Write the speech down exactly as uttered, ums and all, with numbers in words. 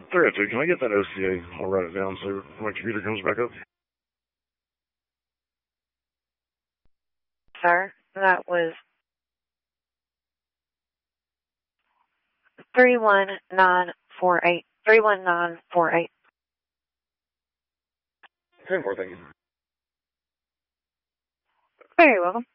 three oh two, can I get that O C A? I'll write it down so my computer comes back up. Sir, that was three one nine four eight. three one nine four eight. ten four, thank you. Very welcome.